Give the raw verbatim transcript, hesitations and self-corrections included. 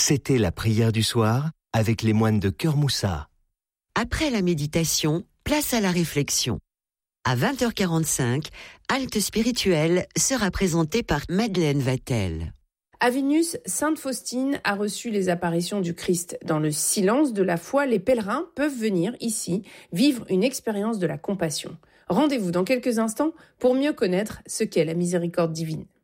C'était la prière du soir avec les moines de Cœur Moussa. Après la méditation, place à la réflexion. À vingt heures quarante-cinq, Halte spirituelle sera présentée par Madeleine Vatel. À Vénus, Sainte Faustine a reçu les apparitions du Christ. Dans le silence de la foi, les pèlerins peuvent venir ici vivre une expérience de la compassion. Rendez-vous dans quelques instants pour mieux connaître ce qu'est la miséricorde divine.